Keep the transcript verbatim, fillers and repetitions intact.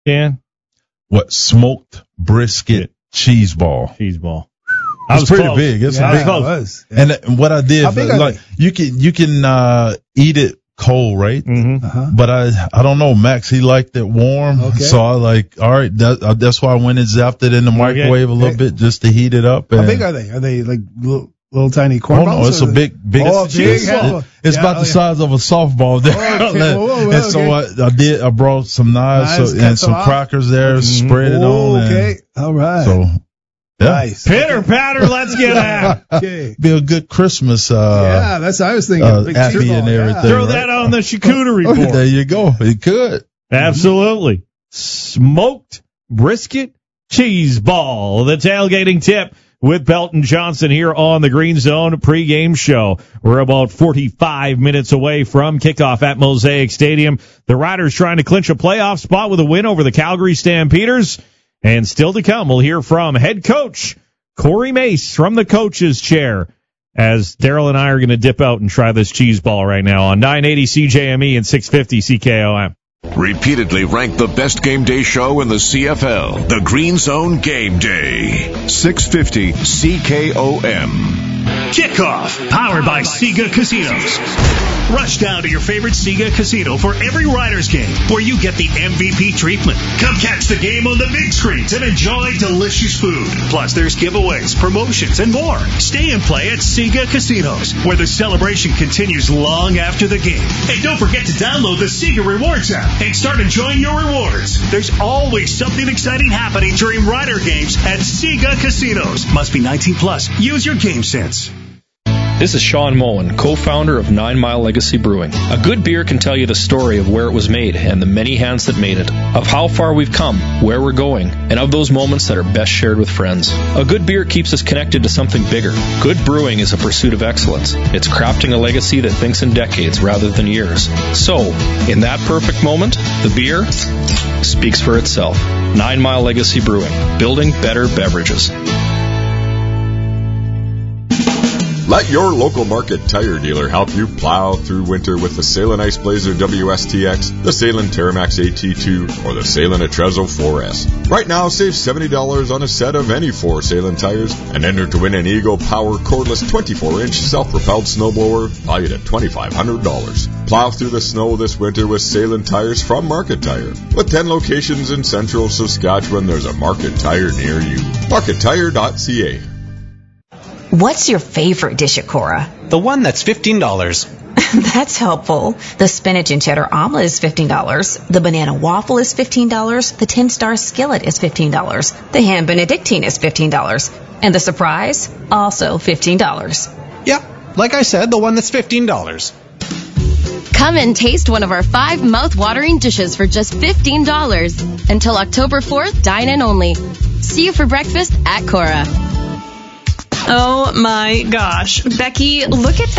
Dan? What? Smoked brisket cheese ball. Cheese ball. It's pretty close. big. It's yeah, a big. It was. Yeah. And uh, what I did, big like you can you can uh, eat it cold, right? Mm-hmm. Uh-huh. But I I don't know, Max. He liked it warm, okay. so I like. All right, that, uh, that's why I went and zapped it in the microwave okay. a little bit just to heat it up. And, how big are they? Are they like little, little tiny corn oh, balls? No, it's a big, big. Oh, it's, big it's, it, it's yeah, about the oh, yeah. size of a softball there. Oh, okay. whoa, whoa, whoa, and so okay. I, I did. I brought some knives Knives, so, cut and some off. crackers there, Mm-hmm. spread it oh, on. Okay, and all right. So. Yeah. Nice. Pitter okay. patter, let's get out. Okay. Be a good Christmas. Uh, yeah, that's what I was thinking. Uh, big happy and everything. Yeah. Throw right? that on the charcuterie board. There you go. It could. Absolutely. Smoked brisket cheese ball. The tailgating tip with Belton Johnson here on the Green Zone pregame show. We're about forty-five minutes away from kickoff at Mosaic Stadium. The Riders trying to clinch a playoff spot with a win over the Calgary Stampeders. And still to come, we'll hear from head coach Corey Mace from the coach's chair as Daryl and I are going to dip out and try this cheese ball right now on nine eighty C J M E and six fifty C K O M. Repeatedly ranked the best game day show in the C F L, the Green Zone Game Day. six fifty C K O M. Kickoff, powered by Sega Casinos. Rush down to your favorite Sega casino for every Riders game, where you get the M V P treatment. Come catch the game on the big screens and enjoy delicious food. Plus, there's giveaways, promotions, and more. Stay and play at Sega Casinos, where the celebration continues long after the game. And don't forget to download the Sega Rewards app and start enjoying your rewards. There's always something exciting happening during Rider games at Sega Casinos. Must be nineteen plus. Use your game sense. This is Sean Moen, co-founder of Nine Mile Legacy Brewing. A good beer can tell you the story of where it was made and the many hands that made it, of how far we've come, where we're going, and of those moments that are best shared with friends. A good beer keeps us connected to something bigger. Good brewing is a pursuit of excellence. It's crafting a legacy that thinks in decades rather than years. So, in that perfect moment, the beer speaks for itself. Nine Mile Legacy Brewing, building better beverages. Let your local market tire dealer help you plow through winter with the Salem Ice Blazer W S T X, the Salem Terramax A T two, or the Salem Atrezzo four S. Right now, save seventy dollars on a set of any four Salem tires and enter to win an Eagle Power cordless twenty-four inch self-propelled snowblower valued at twenty-five hundred dollars. Plow through the snow this winter with Salem tires from Market Tire. With ten locations in central Saskatchewan, there's a Market Tire near you. market tire dot c a. What's your favorite dish at Cora? The one that's fifteen dollars. That's helpful. The spinach and cheddar omelet is fifteen dollars. The banana waffle is fifteen dollars. The ten-star skillet is fifteen dollars. The ham benedictine is fifteen dollars. And the surprise, also fifteen dollars. Yep, like I said, the one that's fifteen dollars. Come and taste one of our five mouth-watering dishes for just fifteen dollars. Until October fourth, dine in only. See you for breakfast at Cora. Oh my gosh. Becky, look at that.